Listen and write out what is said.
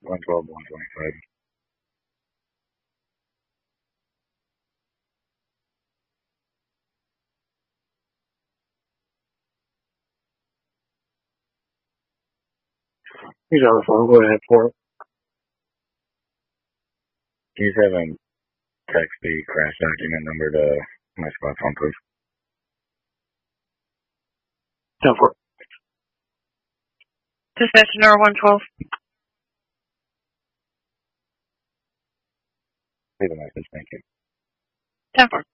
112, 125. He's on the phone. Go ahead for it. Can you just have him text the crash document number to my spot phone, please? Go for it. Dispatch number 112. Leave a message. Thank you. 10-4.